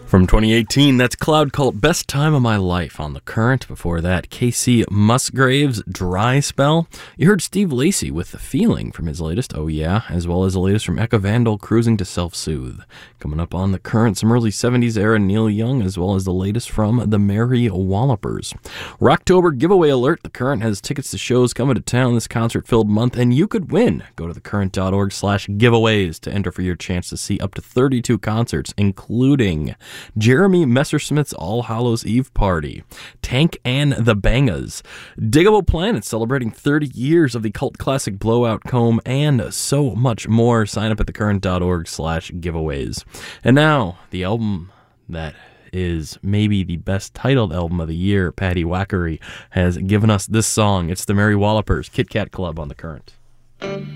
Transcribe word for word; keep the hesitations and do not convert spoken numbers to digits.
From twenty eighteen, that's Cloud Cult, Best Time of My Life on The Current. Before that, K C Musgraves, Dry Spell. You heard Steve Lacy with The Feeling from his latest, Oh Yeah, as well as the latest from Eka Vandal, Cruising to Self-Soothe. Coming up on The Current, some early seventies era Neil Young, as well as the latest from the Merry Wallopers. Rocktober giveaway alert. The Current has tickets to shows coming to town this concert-filled month, and you could win. Go to thecurrent.org slash giveaways to enter for your chance to see up to thirty-two concerts, including Jeremy Messersmith's All Hallows Eve Party, Tank and the Bangas, Diggable Planet celebrating thirty years of the cult classic Blowout Comb, and so much more. Sign up at thecurrent.org slash giveaways. And now, the album that is maybe the best titled album of the year, Paddy Wackery, has given us this song. It's the Merry Wallopers, Kit Kat Club on The Current.